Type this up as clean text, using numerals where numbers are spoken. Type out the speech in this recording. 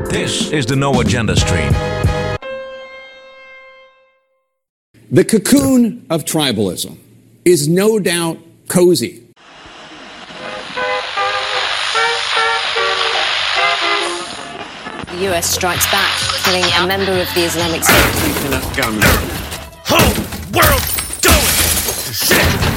This is the No Agenda stream. The cocoon of tribalism is no doubt cozy. The US strikes back, killing a member of the Islamic State. Whole world going to shit!